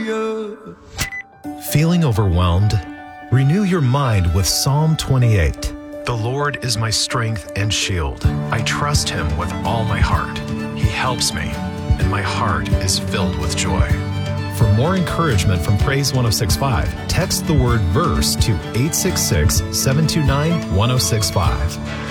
Hallelujah. Feeling overwhelmed? Renew your mind with Psalm 28. The Lord is my strength and shield. I trust him with all my heart. He helps me, and my heart is filled with joy. For more encouragement from Praise 106.5, text the word verse to 866-729-1065.